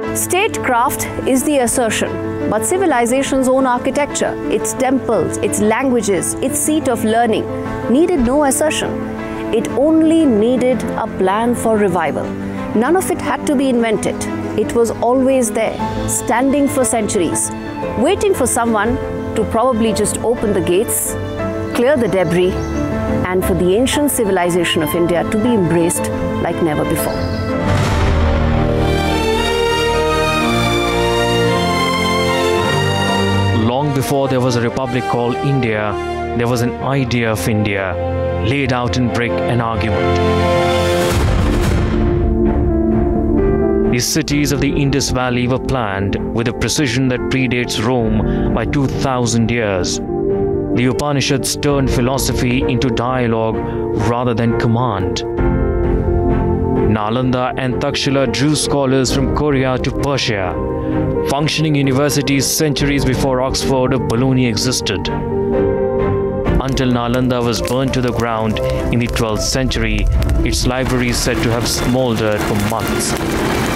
Statecraft is the assertion, but civilization's own architecture, its temples, its languages, its seat of learning, needed no assertion. It only needed a plan for revival. None of it had to be invented. It was always there, standing for centuries, waiting for someone to probably just open the gates, clear the debris, and for the ancient civilization of India to be embraced like never before. Long before there was a republic called India, there was an idea of India, laid out in brick and argument. The cities of the Indus Valley were planned with a precision that predates Rome by 2,000 years. The Upanishads turned philosophy into dialogue rather than command. Nalanda and Takshila drew scholars from Korea to Persia, functioning universities centuries before Oxford or Bologna existed. Until Nalanda was burned to the ground in the 12th century, its library is said to have smoldered for months.